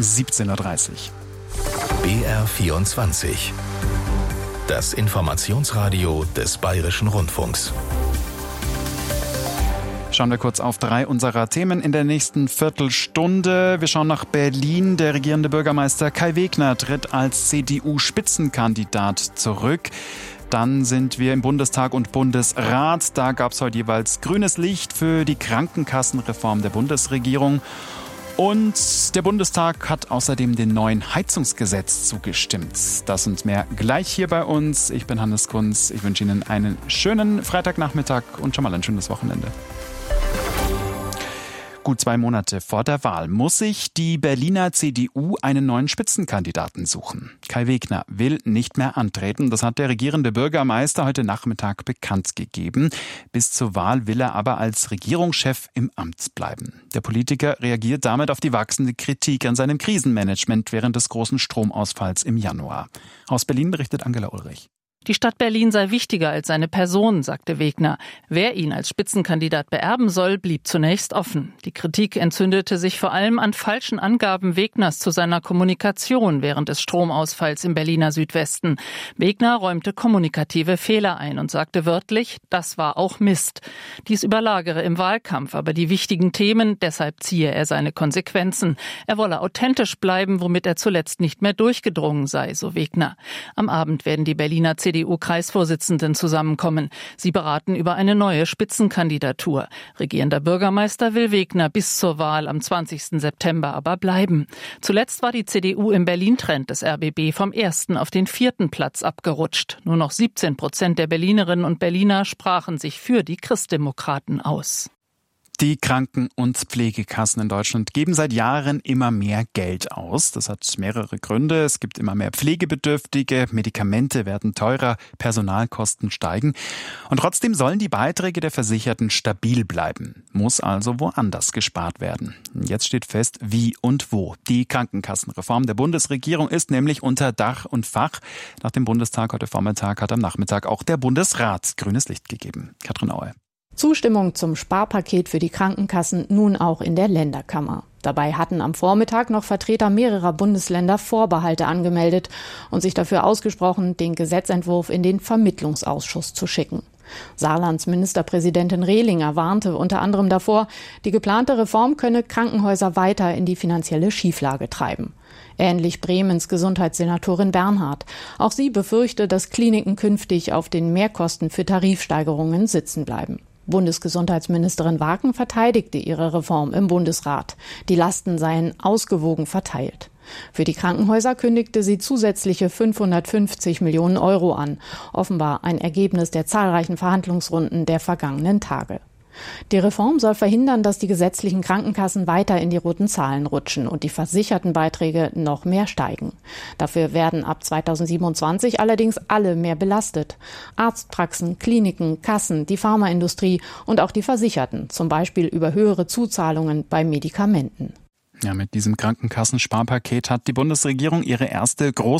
17.30 Uhr. BR24. Das Informationsradio des Bayerischen Rundfunks. Schauen wir kurz auf 3 unserer Themen in der nächsten Viertelstunde. Wir schauen nach Berlin. Der regierende Bürgermeister Kai Wegner tritt als CDU-Spitzenkandidat zurück. Dann sind wir im Bundestag und Bundesrat. Da gab es heute jeweils grünes Licht für die Krankenkassenreform der Bundesregierung. Und der Bundestag hat außerdem dem neuen Heizungsgesetz zugestimmt. Das und mehr gleich hier bei uns. Ich bin Hannes Kunz. Ich wünsche Ihnen einen schönen Freitagnachmittag und schon mal ein schönes Wochenende. Gut 2 Monate vor der Wahl muss sich die Berliner CDU einen neuen Spitzenkandidaten suchen. Kai Wegner will nicht mehr antreten. Das hat der regierende Bürgermeister heute Nachmittag bekannt gegeben. Bis zur Wahl will er aber als Regierungschef im Amt bleiben. Der Politiker reagiert damit auf die wachsende Kritik an seinem Krisenmanagement während des großen Stromausfalls im Januar. Aus Berlin berichtet Angela Ulrich. Die Stadt Berlin sei wichtiger als seine Person, sagte Wegner. Wer ihn als Spitzenkandidat beerben soll, blieb zunächst offen. Die Kritik entzündete sich vor allem an falschen Angaben Wegners zu seiner Kommunikation während des Stromausfalls im Berliner Südwesten. Wegner räumte kommunikative Fehler ein und sagte wörtlich, das war auch Mist. Dies überlagere im Wahlkampf aber die wichtigen Themen, deshalb ziehe er seine Konsequenzen. Er wolle authentisch bleiben, womit er zuletzt nicht mehr durchgedrungen sei, so Wegner. Am Abend werden die Berliner CDU-Kreisvorsitzenden zusammenkommen. Sie beraten über eine neue Spitzenkandidatur. Regierender Bürgermeister will Wegner bis zur Wahl am 20. September aber bleiben. Zuletzt war die CDU im Berlin-Trend des RBB vom 1. auf den 4. Platz abgerutscht. Nur noch 17% der Berlinerinnen und Berliner sprachen sich für die Christdemokraten aus. Die Kranken- und Pflegekassen in Deutschland geben seit Jahren immer mehr Geld aus. Das hat mehrere Gründe. Es gibt immer mehr Pflegebedürftige, Medikamente werden teurer, Personalkosten steigen. Und trotzdem sollen die Beiträge der Versicherten stabil bleiben. Muss also woanders gespart werden. Jetzt steht fest, wie und wo. Die Krankenkassenreform der Bundesregierung ist nämlich unter Dach und Fach. Nach dem Bundestag heute Vormittag hat am Nachmittag auch der Bundesrat grünes Licht gegeben. Katrin Aue. Zustimmung zum Sparpaket für die Krankenkassen nun auch in der Länderkammer. Dabei hatten am Vormittag noch Vertreter mehrerer Bundesländer Vorbehalte angemeldet und sich dafür ausgesprochen, den Gesetzentwurf in den Vermittlungsausschuss zu schicken. Saarlands Ministerpräsidentin Rehlinger warnte unter anderem davor, die geplante Reform könne Krankenhäuser weiter in die finanzielle Schieflage treiben. Ähnlich Bremens Gesundheitssenatorin Bernhard. Auch sie befürchte, dass Kliniken künftig auf den Mehrkosten für Tarifsteigerungen sitzen bleiben. Bundesgesundheitsministerin Waken verteidigte ihre Reform im Bundesrat. Die Lasten seien ausgewogen verteilt. Für die Krankenhäuser kündigte sie zusätzliche 550 Millionen Euro an. Offenbar ein Ergebnis der zahlreichen Verhandlungsrunden der vergangenen Tage. Die Reform soll verhindern, dass die gesetzlichen Krankenkassen weiter in die roten Zahlen rutschen und die Versichertenbeiträge noch mehr steigen. Dafür werden ab 2027 allerdings alle mehr belastet. Arztpraxen, Kliniken, Kassen, die Pharmaindustrie und auch die Versicherten, zum Beispiel über höhere Zuzahlungen bei Medikamenten. Ja, mit diesem Krankenkassensparpaket hat die Bundesregierung ihre erste große